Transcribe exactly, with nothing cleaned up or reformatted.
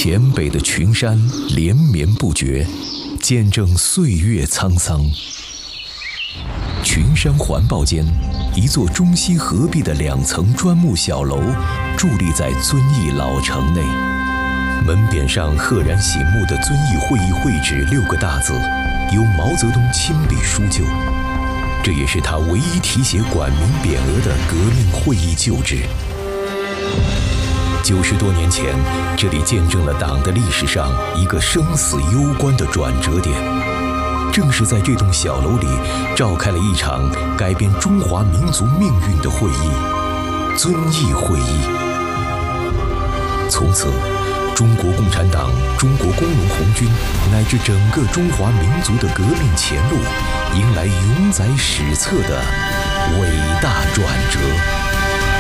黔北的群山连绵不绝，见证岁月沧桑。群山环抱间，一座中西合璧的两层砖木小楼伫立在遵义老城内。门匾上赫然醒目的遵义会议会址六个大字，由毛泽东亲笔书就，这也是他唯一题写管名匾额的革命会议旧址。九十多年前，这里见证了党的历史上一个生死攸关的转折点。正是在这栋小楼里，召开了一场改变中华民族命运的会议——遵义会议。从此，中国共产党、中国工农红军乃至整个中华民族的革命前路，迎来永载史册的伟大转折。